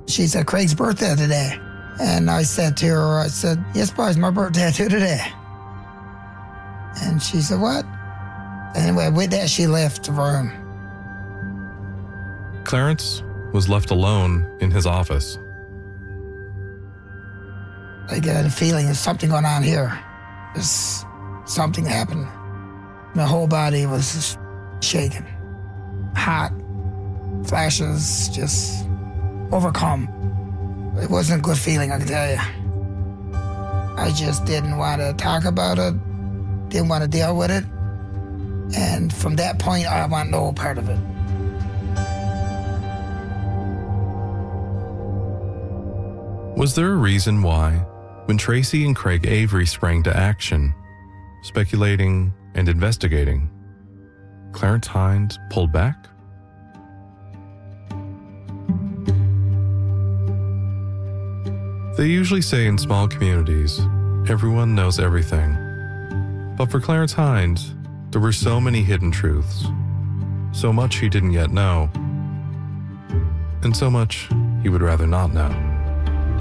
She said, Craig's birthday today. And I said to her, yes, boys, my birthday too today. And she said, what? Anyway, with that, she left the room. Clarence was left alone in his office. I got a feeling there's something going on here. There's something happened. My whole body was just shaking. Hot. Flashes, just overcome. It wasn't a good feeling, I can tell you. I just didn't want to talk about it, didn't want to deal with it. And from that point, I want no part of it. Was there a reason why, when Tracy and Craig Avery sprang to action, speculating and investigating, Clarence Hines pulled back? They usually say in small communities, everyone knows everything. But for Clarence Hines, there were so many hidden truths, so much he didn't yet know, and so much he would rather not know.